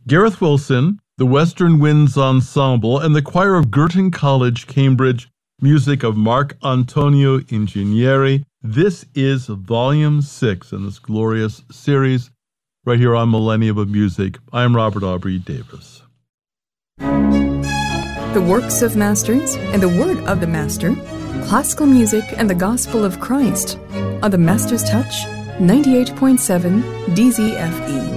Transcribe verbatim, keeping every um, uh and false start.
Gareth Wilson, the Western Winds Ensemble, and the choir of Girton College, Cambridge, music of Mark Antonio Ingegneri. This is Volume six in this glorious series right here on Millennium of Music. I am Robert Aubrey Davis. The works of masters and the word of the master, classical music and the gospel of Christ on the Master's Touch, ninety-eight point seven D Z F E.